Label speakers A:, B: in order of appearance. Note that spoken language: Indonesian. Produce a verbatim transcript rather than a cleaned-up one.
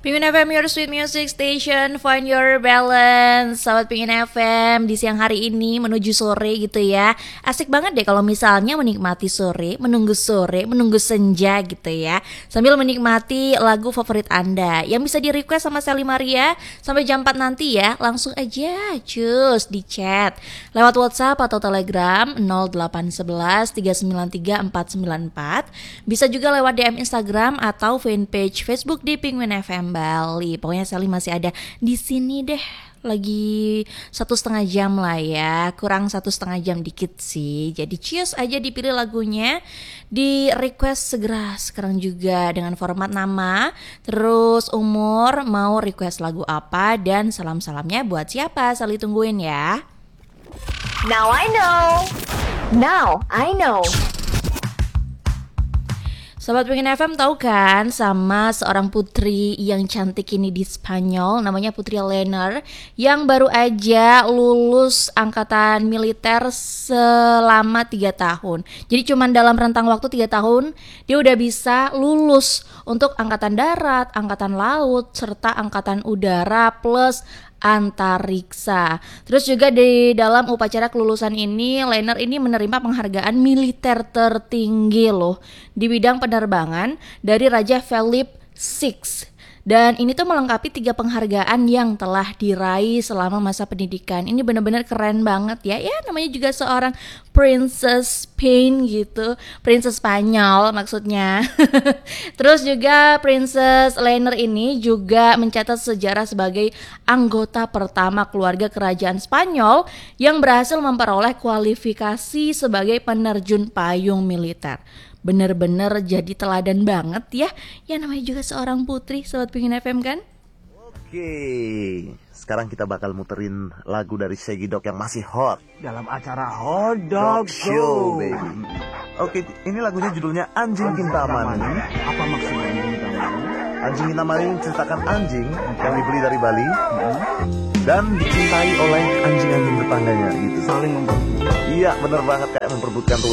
A: Pingin F M, your sweet music station, find your balance. Sahabat Pingin F M, di siang hari ini menuju sore gitu ya. Asik banget deh kalau misalnya menikmati sore, menunggu sore, menunggu senja gitu ya, sambil menikmati lagu favorit Anda yang bisa di request sama Sally Maria sampai jam empat nanti ya. Langsung aja cus di chat lewat WhatsApp atau Telegram nol delapan satu satu tiga sembilan tiga empat sembilan empat. Bisa juga lewat D M Instagram atau fanpage Facebook di Penguin F M Bali. Pokoknya Sally masih ada di sini deh. Lagi satu setengah jam lah ya, kurang satu setengah jam dikit sih. Jadi cheers aja, dipilih lagunya, di request segera sekarang juga dengan format nama, terus umur, mau request lagu apa, dan salam-salamnya buat siapa. Sally tungguin ya.
B: Now I know. Now I know.
A: Sobat Pengen F M tahu kan sama seorang putri yang cantik ini di Spanyol, namanya Putri Lener, yang baru aja lulus angkatan militer selama tiga tahun. Jadi cuman dalam rentang waktu tiga tahun dia udah bisa lulus untuk angkatan darat, angkatan laut, serta angkatan udara plus antariksa. Terus juga di dalam upacara kelulusan ini, Lener ini menerima penghargaan militer tertinggi loh di bidang penerbangan dari Raja Philip six. Dan ini tuh melengkapi tiga penghargaan yang telah diraih selama masa pendidikan. Ini benar-benar keren banget ya. Ya namanya juga seorang Princess Spain gitu, Princess Spanyol maksudnya. Terus juga Princess Lener ini juga mencatat sejarah sebagai anggota pertama keluarga kerajaan Spanyol yang berhasil memperoleh kualifikasi sebagai penerjun payung militer. Bener-bener jadi teladan banget ya. Ya namanya juga seorang putri, Sobat Pengen F M kan.
C: Oke, sekarang kita bakal muterin lagu dari Segidok yang masih hot
D: dalam acara Hot Dog Show,
C: baby. Oke, ini lagunya judulnya Anjing Kintamani.
D: Apa maksudnya Anjing Kintamani?
C: Anjing Kintamani menceritakan anjing yang dibeli dari Bali dan dicintai oleh anjing-anjing tetangganya gitu.
D: Saling memperbutkan.
C: Iya, bener banget, kayak memperbutkan tuh